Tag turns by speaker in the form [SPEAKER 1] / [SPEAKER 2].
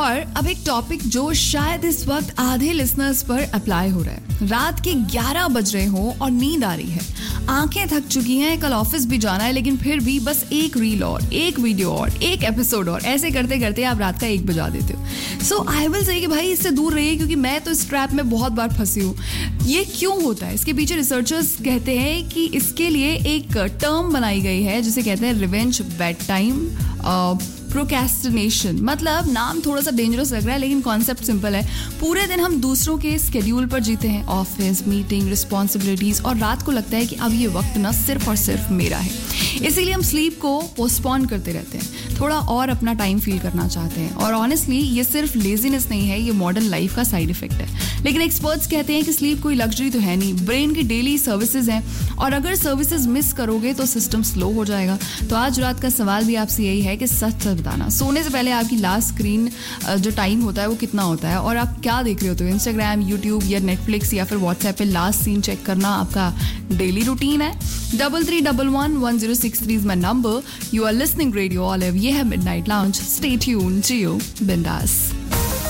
[SPEAKER 1] और अब एक टॉपिक जो शायद इस वक्त आधे लिसनर्स पर अप्लाई हो रहा है। रात के 11 बज रहे हो और नींद आ रही है, आंखें थक चुकी हैं, कल ऑफिस भी जाना है, लेकिन फिर भी बस एक रील और, एक वीडियो और, एक एपिसोड और, ऐसे करते करते आप रात का 1 बजा देते हो। सो आई विल से कि भाई इससे दूर रहिए, क्योंकि मैं तो इस ट्रैप में बहुत बार फंसी हूँ। ये क्यों होता है? इसके पीछे रिसर्चर्स कहते हैं कि इसके लिए एक टर्म बनाई गई है जिसे कहते हैं रिवेंज बेड टाइम प्रोक्रेस्टिनेशन। मतलब नाम थोड़ा सा डेंजरस लग रहा है, लेकिन कॉन्सेप्ट सिंपल है। पूरे दिन हम दूसरों के स्केड्यूल पर जीते हैं, ऑफिस, मीटिंग, रिस्पॉन्सिबिलिटीज, और रात को लगता है कि अब ये वक्त ना सिर्फ और सिर्फ मेरा है। इसीलिए हम स्लीप को पोस्टपोन करते रहते हैं, थोड़ा और अपना टाइम फील करना चाहते हैं। और ऑनेस्टली ये सिर्फ लेजीनेस नहीं है, ये मॉडर्न लाइफ का साइड इफेक्ट है। लेकिन एक्सपर्ट्स कहते हैं कि स्लीप कोई लग्जरी तो है नहीं, ब्रेन की डेली सर्विसेज हैं, और अगर सर्विसेज मिस करोगे तो सिस्टम स्लो हो जाएगा। तो आज रात का सवाल भी आपसे यही है कि सच बताना, सोने से पहले आपकी लास्ट स्क्रीन जो टाइम होता है वो कितना होता है, और आप क्या देख रहे होते हो? इंस्टाग्राम, यूट्यूब या नेटफ्लिक्स, या फिर व्हाट्सएप पे लास्ट सीन चेक करना आपका डेली रूटीन है? 33111063 is my number. You are listening radio olive. ये है मिडनाइट लाउंज। स्टे ट्यून्ड, जियो बिंदास।